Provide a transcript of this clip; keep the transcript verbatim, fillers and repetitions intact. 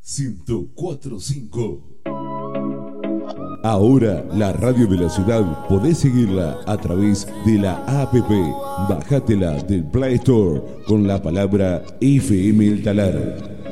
ciento cuatro punto cinco. Ahora la radio de la ciudad podés seguirla a través de la app. Bájatela del Play Store con la palabra F M El Talar.